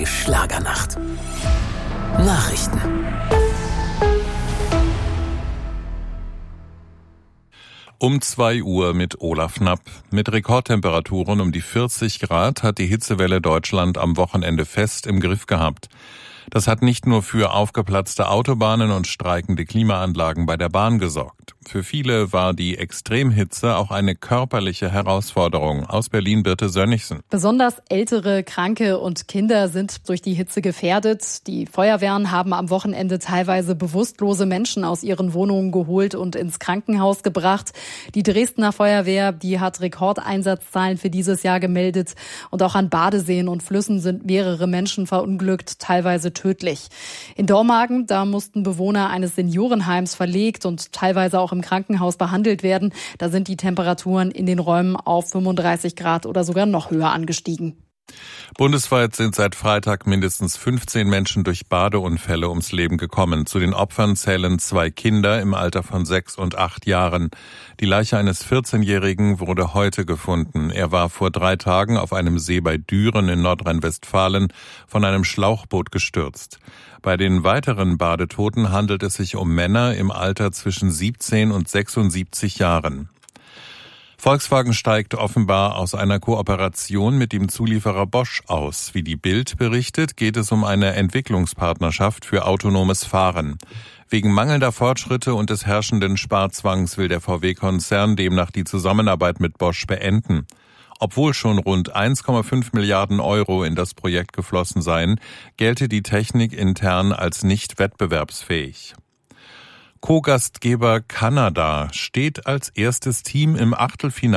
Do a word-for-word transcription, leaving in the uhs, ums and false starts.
Schlagernacht. Nachrichten. Um zwei Uhr mit Olaf Knapp. Mit Rekordtemperaturen um die vierzig Grad hat die Hitzewelle Deutschland am Wochenende fest im Griff gehabt. Das hat nicht nur für aufgeplatzte Autobahnen und streikende Klimaanlagen bei der Bahn gesorgt. Für viele war die Extremhitze auch eine körperliche Herausforderung. Aus Berlin Birte Sönnigsen. Besonders ältere, Kranke und Kinder sind durch die Hitze gefährdet. Die Feuerwehren haben am Wochenende teilweise bewusstlose Menschen aus ihren Wohnungen geholt und ins Krankenhaus gebracht. Die Dresdner Feuerwehr, die hat Rekordeinsatzzahlen für dieses Jahr gemeldet. Und auch an Badeseen und Flüssen sind mehrere Menschen verunglückt, teilweise tödlich. In Dormagen, da mussten Bewohner eines Seniorenheims verlegt und teilweise auch im Krankenhaus behandelt werden. Da sind die Temperaturen in den Räumen auf fünfunddreißig Grad oder sogar noch höher angestiegen. Bundesweit sind seit Freitag mindestens fünfzehn Menschen durch Badeunfälle ums Leben gekommen. Zu den Opfern zählen zwei Kinder im Alter von sechs und acht Jahren. Die Leiche eines vierzehnjährigen wurde heute gefunden. Er war vor drei Tagen auf einem See bei Düren in Nordrhein-Westfalen von einem Schlauchboot gestürzt. Bei den weiteren Badetoten handelt es sich um Männer im Alter zwischen siebzehn und sechsundsiebzig Jahren. Volkswagen steigt offenbar aus einer Kooperation mit dem Zulieferer Bosch aus. Wie die Bild berichtet, geht es um eine Entwicklungspartnerschaft für autonomes Fahren. Wegen mangelnder Fortschritte und des herrschenden Sparzwangs will der V W-Konzern demnach die Zusammenarbeit mit Bosch beenden. Obwohl schon rund eins Komma fünf Milliarden Euro in das Projekt geflossen seien, gelte die Technik intern als nicht wettbewerbsfähig. Co-Gastgeber Kanada steht als erstes Team im Achtelfinale